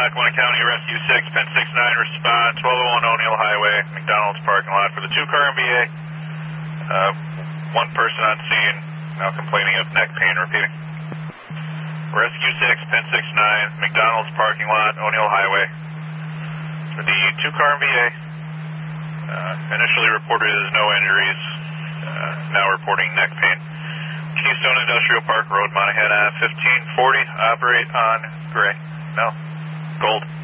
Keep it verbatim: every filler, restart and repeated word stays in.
Lackawanna County Rescue six, Pen six nine, respond, twelve oh one O'Neill Highway, McDonald's parking lot for the two-car M B A. Uh, one person on scene, now complaining of neck pain, repeating. Rescue six, Pen six nine, McDonald's parking lot, O'Neill Highway. For the two-car M B A, uh, initially reported as no injuries, uh, now reporting neck pain. Keystone Industrial Park Road, Montana, fifteen forty, operate on gray. No, gold.